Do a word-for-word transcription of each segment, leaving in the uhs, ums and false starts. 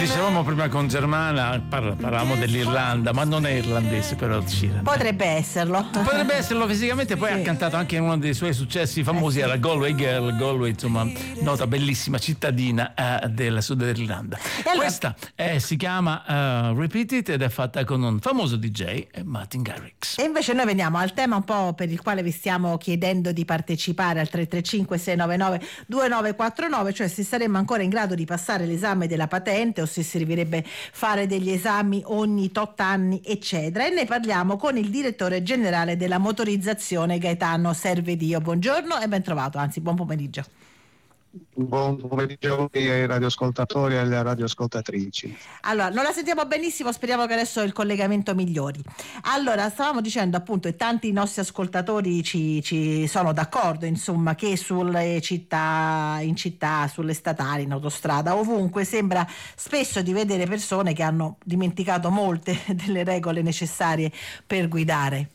dicevamo prima con Germana, par- parlavamo dell'Irlanda, ma non è irlandese però Sheeran. Potrebbe esserlo. Potrebbe esserlo fisicamente, poi Sì. ha cantato anche in uno dei suoi successi famosi, Eh sì. era Galway Girl, Galway, insomma, nota bellissima cittadina eh, del sud dell'Irlanda. allora- Questa eh, si chiama uh, Repeat It ed è fatta con un famoso D J, Martin Garrix. E invece noi veniamo al tema un po' per il quale vi stiamo chiedendo di partecipare al tre tre cinque sei nove nove due nove quattro nove, cioè se saremmo ancora in grado di passare l'esame della patente o se servirebbe fare degli esami ogni tot anni eccetera, e ne parliamo con il direttore generale della motorizzazione Gaetano Servedio. Buongiorno e ben trovato, anzi buon pomeriggio. Buon pomeriggio ai radioascoltatori e alle radioascoltatrici. Allora, non la sentiamo benissimo, speriamo che adesso il collegamento migliori. Allora, stavamo dicendo appunto, e tanti nostri ascoltatori ci, ci sono d'accordo, insomma, che sulle città, in città, sulle statali, in autostrada, ovunque sembra spesso di vedere persone che hanno dimenticato molte delle regole necessarie per guidare.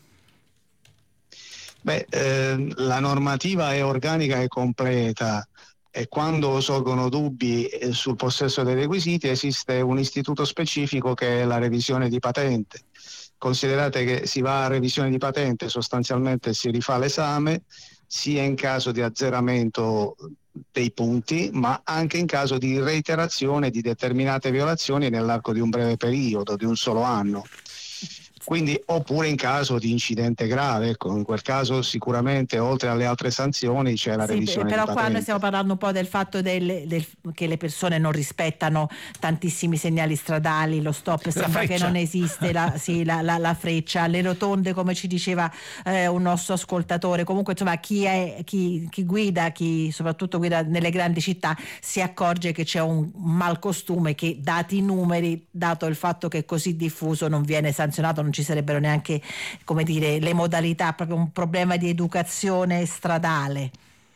Beh, eh, la normativa è organica e completa. E quando sorgono dubbi sul possesso dei requisiti esiste un istituto specifico che è la revisione di patente. Considerate che si va a revisione di patente, sostanzialmente si rifà l'esame sia in caso di azzeramento dei punti, ma anche in caso di reiterazione di determinate violazioni nell'arco di un breve periodo, di un solo anno. Quindi, oppure in caso di incidente grave, ecco, in quel caso sicuramente oltre alle altre sanzioni c'è la Sì, revisione però di qua patente. noi stiamo parlando un po' del fatto del, del, che le persone non rispettano tantissimi segnali stradali, lo stop sembra che non esiste, la, sì, la, la, la freccia, le rotonde come ci diceva eh, un nostro ascoltatore. Comunque insomma chi, è, chi, chi guida, chi soprattutto guida nelle grandi città si accorge che c'è un malcostume che, dati i numeri, dato il fatto che è così diffuso, non viene sanzionato, non ci sarebbero neanche, come dire, le modalità, proprio un problema di educazione stradale.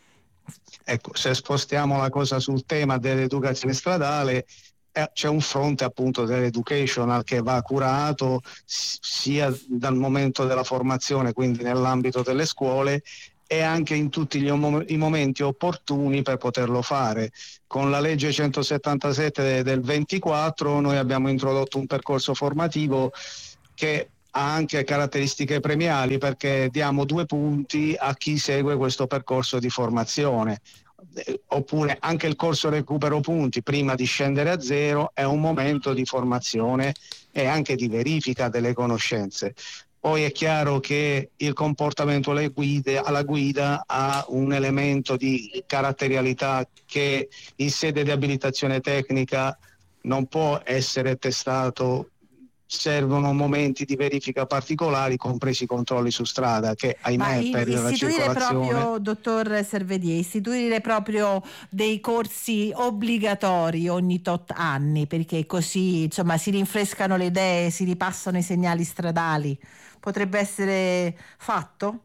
Ecco, se spostiamo la cosa sul tema dell'educazione stradale, eh, c'è un fronte appunto dell'educational che va curato s- sia dal momento della formazione, quindi nell'ambito delle scuole, e anche in tutti gli om- i momenti opportuni per poterlo fare. Con la legge centosettantasette del ventiquattro noi abbiamo introdotto un percorso formativo che ha anche caratteristiche premiali, perché diamo due punti a chi segue questo percorso di formazione. Eh, oppure anche il corso recupero punti prima di scendere a zero è un momento di formazione e anche di verifica delle conoscenze. Poi è chiaro che il comportamento alle guide, alla guida ha un elemento di caratterialità che in sede di abilitazione tecnica non può essere testato. Servono momenti di verifica particolari, compresi i controlli su strada, che ahimè Ma per la istituire circolazione... proprio, dottor Servedier, istituire proprio dei corsi obbligatori ogni tot anni, perché così insomma si rinfrescano le idee, si ripassano i segnali stradali, potrebbe essere fatto?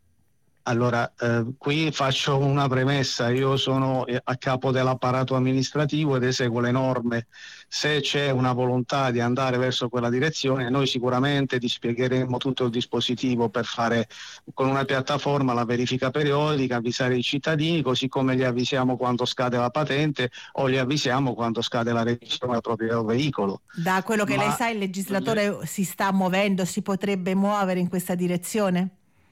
Allora, eh, qui faccio una premessa, io sono a capo dell'apparato amministrativo ed eseguo le norme. Se c'è una volontà di andare verso quella direzione, noi sicuramente dispiegheremo tutto il dispositivo per fare con una piattaforma la verifica periodica, avvisare i cittadini, così come li avvisiamo quando scade la patente o li avvisiamo quando scade la revisione del proprio veicolo. Da quello che Ma... lei sa, il legislatore si sta muovendo, si potrebbe muovere in questa direzione?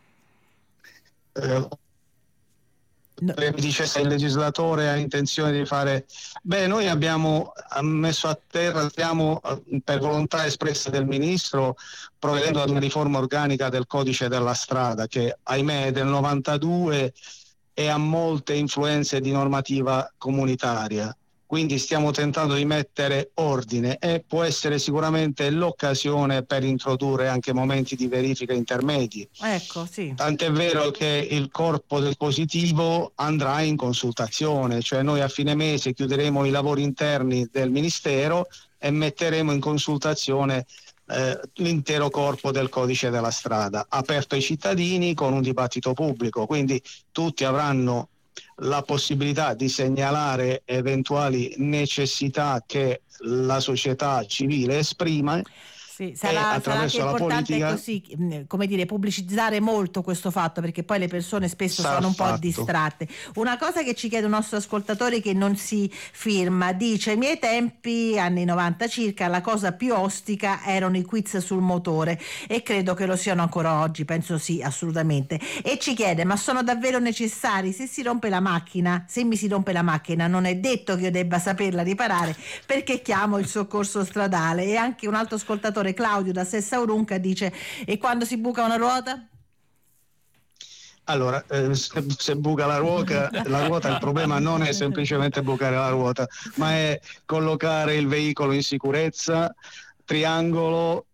Eh, No. Mi dice se il legislatore ha intenzione di fare. Beh, noi abbiamo messo a terra, stiamo per volontà espressa del ministro provvedendo ad una riforma organica del codice della strada che ahimè è del novantadue e ha molte influenze di normativa comunitaria. Quindi stiamo tentando di mettere ordine e può essere sicuramente l'occasione per introdurre anche momenti di verifica intermedi. Ecco, sì. Tant'è vero che il corpo del positivo andrà in consultazione, cioè noi a fine mese chiuderemo i lavori interni del Ministero e metteremo in consultazione eh, l'intero corpo del codice della strada, aperto ai cittadini con un dibattito pubblico, quindi tutti avranno la possibilità di segnalare eventuali necessità che la società civile esprime Sì, sarà, sarà anche importante politica, così, come dire, pubblicizzare molto questo fatto, perché poi le persone spesso sono un fatto. po' distratte. Una cosa che ci chiede un nostro ascoltatore che non si firma, dice: ai miei tempi, anni novanta circa, la cosa più ostica erano i quiz sul motore, e credo che lo siano ancora oggi, penso sì, assolutamente. E ci chiede: ma sono davvero necessari? Se si rompe la macchina, se mi si rompe la macchina, non è detto che io debba saperla riparare, perché chiamo il soccorso stradale. E anche un altro ascoltatore, Claudio da Sessaurunca, dice: e quando si buca una ruota? Allora, eh, se, se buca la ruota, la ruota, il problema non è semplicemente bucare la ruota, ma è collocare il veicolo in sicurezza, triangolo.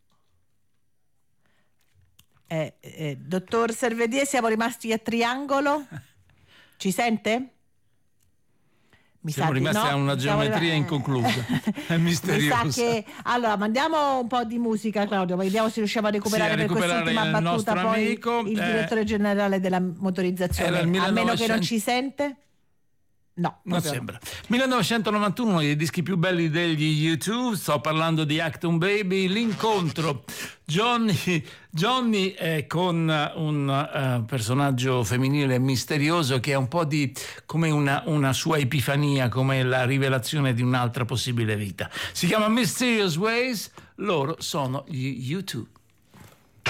Eh, eh, dottor Servedier, siamo rimasti a triangolo? Ci sente? Mi Siamo rimasti no, a una geometria inconclusa, è misteriosa. Mi sa che... Allora, mandiamo un po' di musica, Claudio, vediamo se riusciamo a recuperare, sì, a recuperare per quest'ultima battuta poi amico, il eh, direttore generale della motorizzazione, a meno che non ci sente. No, non sembra. millenovecentonovantuno, uno dei dischi più belli degli U due, sto parlando di Acton Baby, l'incontro Johnny, Johnny è con un uh, personaggio femminile misterioso che è un po' di come una, una sua epifania, come la rivelazione di un'altra possibile vita. Si chiama Mysterious Ways, loro sono gli U due.